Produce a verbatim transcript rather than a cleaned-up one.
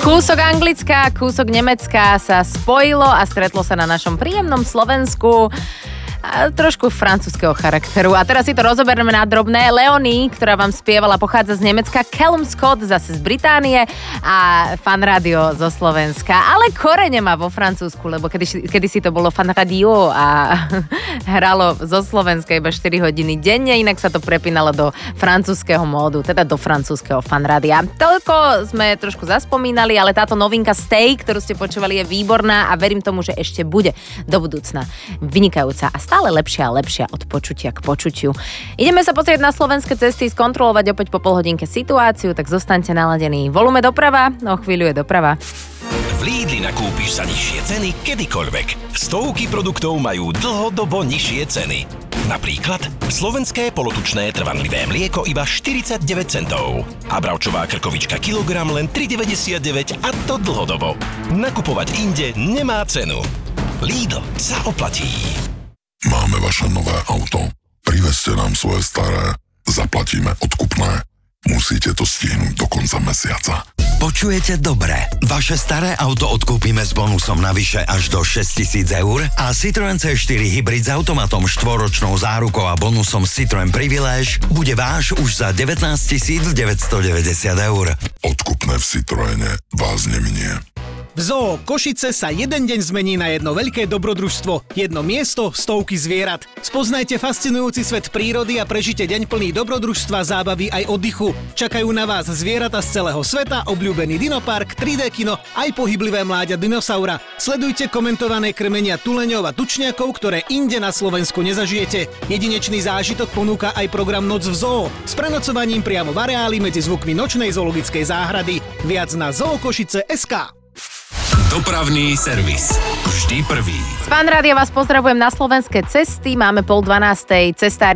Kúsok Anglicka, kúsok Nemecka sa spojilo a stretlo sa na našom príjemnom Slovensku. A trošku francúzskeho charakteru. A teraz si to rozoberieme na drobné. Leonie, ktorá vám spievala, pochádza z Nemecka, Callum Scott zase z Británie a Fan Radio zo Slovenska. Ale korene má vo Francúzsku, lebo kedy, kedy si to bolo Fan Radio a hralo zo Slovenska iba štyri hodiny denne, inak sa to prepínalo do francúzskeho módu, teda do francúzskeho Fan Radia. Toľko sme trošku zaspomínali, ale táto novinka Stay, ktorú ste počúvali, je výborná a verím tomu, že ešte bude do budúcna vynikajúca a stále lepšia a lepšia od počutia k počutiu. Ideme sa pozrieť na slovenské cesty, skontrolovať opäť po pol hodinke situáciu, tak zostaňte naladení. Volume doprava, o chvíľu je doprava. V Lidli nakúpiš za nižšie ceny kedykoľvek. Stovky produktov majú dlhodobo nižšie ceny. Napríklad slovenské polotučné trvanlivé mlieko iba štyridsaťdeväť centov. A bravčová krkovička kilogram len tri deväťdesiatdeväť a to dlhodobo. Nakupovať inde nemá cenu. Lidl sa oplatí. Máme vaše nové auto. Privezte nám svoje staré. Zaplatíme odkupné. Musíte to stihnúť do konca mesiaca. Počujete dobre. Vaše staré auto odkúpime s bonusom navyše až do šesťtisíc eur a Citroen cé štyri Hybrid s automatom štvoročnou zárukou a bonusom Citroen Privilege bude váš už za devätnásťtisícdeväťstodeväťdesiat eur. Odkupné v Citroene vás neminie. V Zoo Košice sa jeden deň zmení na jedno veľké dobrodružstvo. Jedno miesto, stovky zvierat. Spoznajte fascinujúci svet prírody a prežite deň plný dobrodružstva, zábavy aj oddychu. Čakajú na vás zvieratá z celého sveta, obľúbený dinopark, tri dé kino, aj pohyblivé mláďa dinosaura. Sledujte komentované krmenia tuleňov a tučniakov, ktoré inde na Slovensku nezažijete. Jedinečný zážitok ponúka aj program Noc v Zoo s prenocovaním priamo v areáli medzi zvukmi nočnej zoologickej záhrady. Viac na zookošice bodka es ká. Dopravný servis. Vždy prvý. Z Fan Rádia vás pozdravujem na slovenské cesty. Máme pol dvanástej. Cestári